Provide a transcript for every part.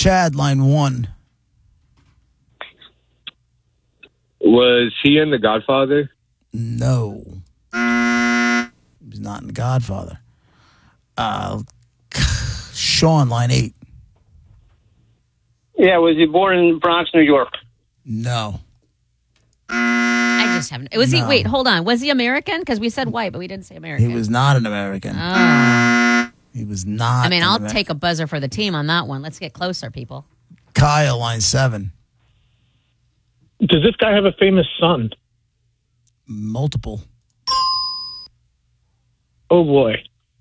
Chad, line 1. Was he in The Godfather? No. He's not in The Godfather. Sean, line 8. Yeah, was he born in Bronx, New York? No. I just haven't. Was he? Wait, hold on. Was he American? Because we said white, but we didn't say American. He was not an American. Oh. He was not. I mean, I'll take a buzzer for the team on that one. Let's get closer, people. Kyle, line 7. Does this guy have a famous son? Multiple. Oh, boy.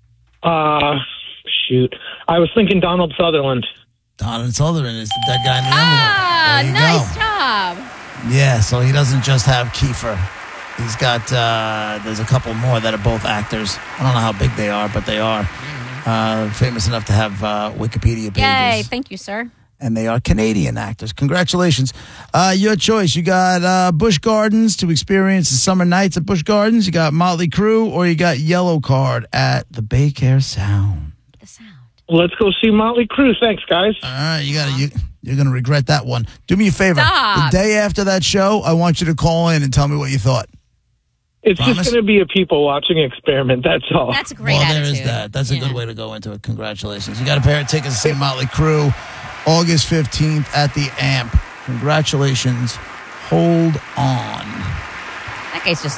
Shoot. I was thinking Donald Sutherland. Donald Sutherland is the dead guy in the envelope. Nice job. Yeah, so he doesn't just have Kiefer. He's got, there's a couple more that are both actors. I don't know how big they are, but they are famous enough to have Wikipedia pages. Yay, thank you, sir. And they are Canadian actors. Congratulations. Your choice. You got Busch Gardens to experience the summer nights at Busch Gardens. You got Motley Crue, or you got Yellow Card at the Baycare Sound. The sound. Let's go see Motley Crue. Thanks, guys. All right, you're going to regret that one. Do me a favor. Stop. The day after that show, I want you to call in and tell me what you thought. It's Promise? just going to be a people-watching experiment, that's all. That's a great Well, attitude. there is that. That's a good way to go into it. Congratulations. You got a pair of tickets to see Motley Crue August 15th at the AMP. Congratulations. Hold on. That guy's just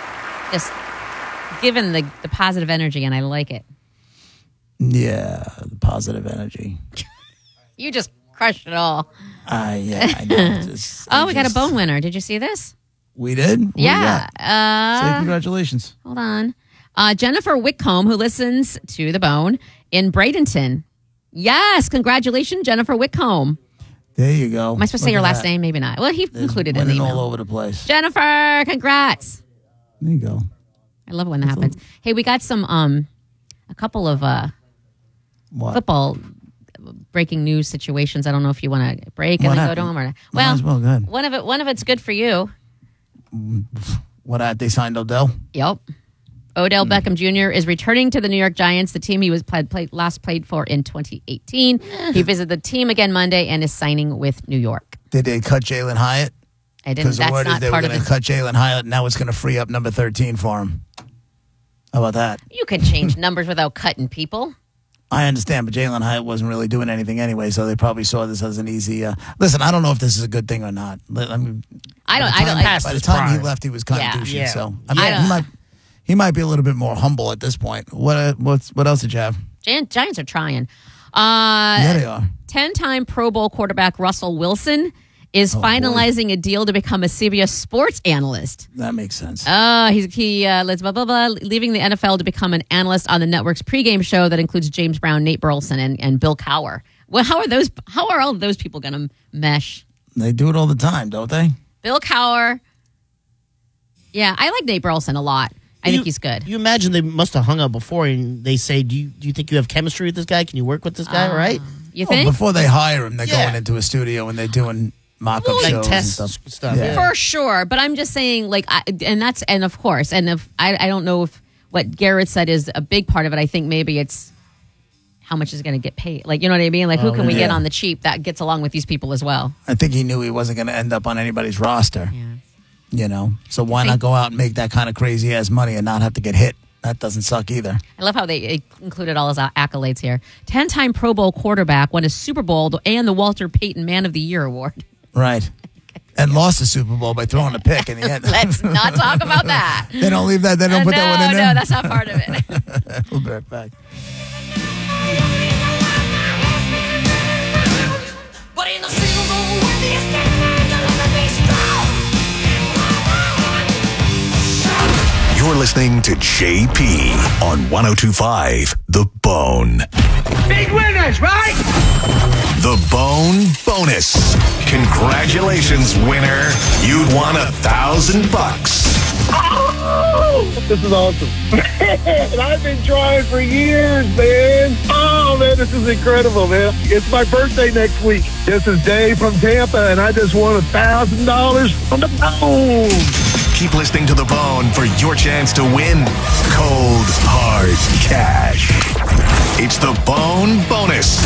giving the positive energy, and I like it. Yeah, the positive energy. You just crushed it all. Yeah, I know. We got a bone winner. Did you see this? We did? What Yeah. Say congratulations. Hold on. Jennifer Whitcomb, who listens to The Bone in Bradenton. Yes, congratulations, Jennifer Whitcomb. There you go. Am I supposed to say your last name? Maybe not. Well, he included it in the email. all over the place. Jennifer, congrats. There you go. I love it when that happens. Hey, we got some a couple of football breaking news situations. I don't know if you want to break and then go to them or Might as well, go ahead. One of it's good for you. They signed Odell? Yep. Odell Beckham Jr. is returning to the New York Giants, the team he was last played for in 2018. He visited the team again Monday and is signing with New York. Did they cut Jalen Hyatt? I didn't. Because the word is they were going to cut Jalen Hyatt, and now it's going to free up number 13 for him. How about that? You can change numbers without cutting people. I understand, but Jalen Hyatt wasn't really doing anything anyway, so they probably saw this as an easy. Listen, I don't know if this is a good thing or not. I mean, I don't. By the time he left, he was kind of douchey. Yeah. So I mean, he might be a little bit more humble at this point. What else did you have? Giants are trying. Yeah, they are. 10-time Pro Bowl quarterback Russell Wilson is finalizing a deal to become a CBS sports analyst. That makes sense. Let's leaving the NFL to become an analyst on the network's pregame show that includes James Brown, Nate Burleson, and Bill Cowher. Well, how are all of those people going to mesh? They do it all the time, don't they? Bill Cowher. Yeah, I like Nate Burleson a lot. I think he's good. You imagine they must have hung out before and they say, do you think you have chemistry with this guy? Can you work with this guy, right? You think? Before they hire him, they're going into a studio and they're doing mock-up shows like tests and stuff. Yeah. For sure, but I'm just saying, I don't know if what Garrett said is a big part of it. I think maybe it's how much is going to get paid. You know what I mean? Who can we get on the cheap that gets along with these people as well? I think he knew he wasn't going to end up on anybody's roster. Yeah. So why not go out and make that kind of crazy ass money and not have to get hit? That doesn't suck either. I love how they included all his accolades here. 10-time Pro Bowl quarterback, won a Super Bowl and the Walter Payton Man of the Year award. Right. And lost the Super Bowl by throwing a pick in the end. Let's not talk about that. They don't leave that. They don't put that one in there? No, that's not part of it. We'll be right back. You're listening to JP on 102.5 The Bone. Big winners, right? The Bone Bonus. Congratulations, winner. You'd won $1,000. Oh, this is awesome. Man, I've been trying for years, man. Oh, man, this is incredible, man. It's my birthday next week. This is Dave from Tampa, and I just won $1,000 on the Bone. Keep listening to The Bone for your chance to win cold, hard cash. It's The Bone Bonus